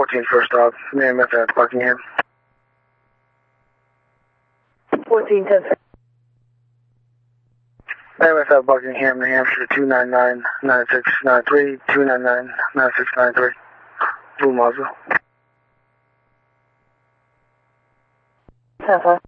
14 first stop, name at Buckingham. 1410. Name at Buckingham, New Hampshire, 299-9693, 299-9693. Blue Mazda. 10-5.